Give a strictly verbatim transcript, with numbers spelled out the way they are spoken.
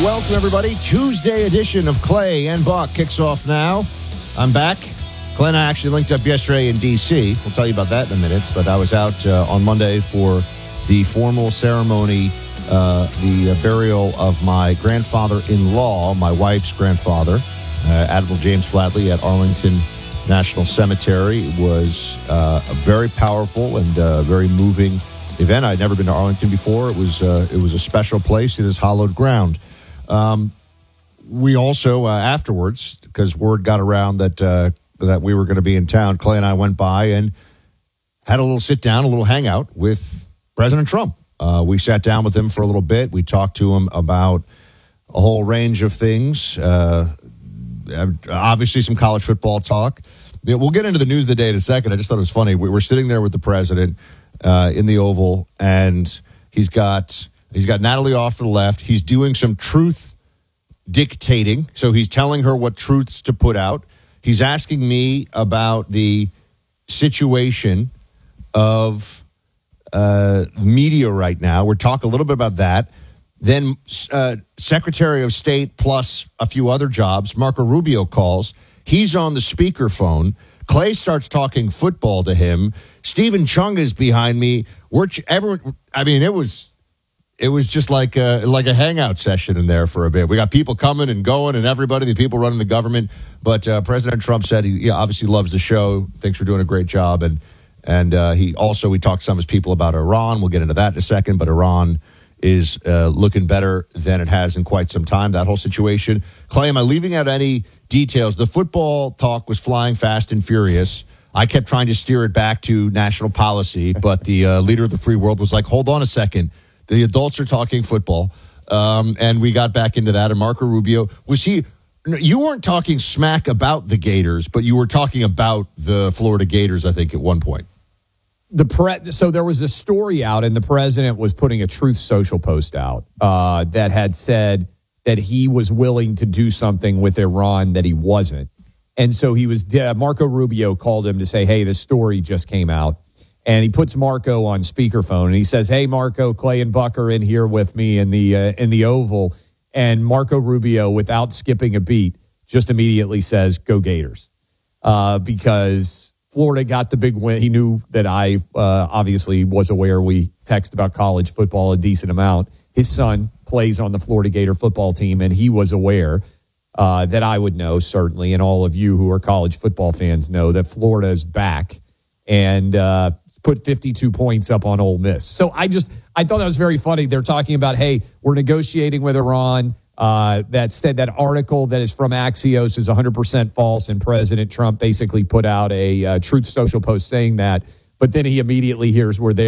Welcome, everybody. Tuesday edition of Clay and Buck kicks off now. I'm back. Clay and I actually linked up yesterday in D C We'll tell you about that in a minute. But I was out uh, on Monday for the formal ceremony, uh, the uh, burial of my grandfather-in-law, my wife's grandfather, uh, Admiral James Flatley at Arlington National Cemetery. It was uh, a very powerful and uh, very moving event. I'd never been to Arlington before. It was uh, it was a special place. It is hallowed ground. Um, we also, uh, afterwards, because word got around that uh, that we were going to be in town, Clay and I went by and had a little sit-down, a little hangout with President Trump. Uh, we sat down with him for a little bit. We talked to him about a whole range of things, uh, obviously some college football talk. Yeah, we'll get into the news of the day in a second. I just thought it was funny. We were sitting there with the president uh, in the Oval, and he's got... He's got Natalie off to the left. He's doing some truth dictating. So he's telling her what truths to put out. He's asking me about the situation of uh, media right now. We're talking a little bit about that. Then uh, Secretary of State plus a few other jobs, Marco Rubio calls. He's on the speakerphone. Clay starts talking football to him. Stephen Chung is behind me. We're everyone. I mean, it was... It was just like a, like a hangout session in there for a bit. We got people coming and going and everybody, the people running the government. But uh, President Trump said he, he obviously loves the show, thinks we're doing a great job. And and uh, he also, we talked to some of his people about Iran. We'll get into that in a second. But Iran is uh, looking better than it has in quite some time, that whole situation. Clay, am I leaving out any details? The football talk was flying fast and furious. I kept trying to steer it back to national policy. But the uh, leader of the free world was like, hold on a second. The adults are talking football, um, and we got back into that. And Marco Rubio, was he, you weren't talking smack about the Gators, but you were talking about the Florida Gators, I think, at one point. The pre- So there was a story out, and the president was putting a Truth Social post out uh, that had said that he was willing to do something with Iran that he wasn't. And so he was, uh, Marco Rubio called him to say, hey, this story just came out. And he puts Marco on speakerphone, and he says, hey, Marco, Clay and Buck are in here with me in the uh, in the Oval. And Marco Rubio, without skipping a beat, just immediately says, go Gators. Uh, because Florida got the big win. He knew that I uh, obviously was aware we text about college football a decent amount. His son plays on the Florida Gator football team, and he was aware uh, that I would know, certainly, and all of you who are college football fans know that Florida is back. And uh, put fifty-two points up on Ole Miss. So I just, I thought that was very funny. They're talking about, hey, we're negotiating with Iran. Uh, that said, that article that is from Axios is one hundred percent false, and President Trump basically put out a uh, Truth Social post saying that. But then he immediately hears where they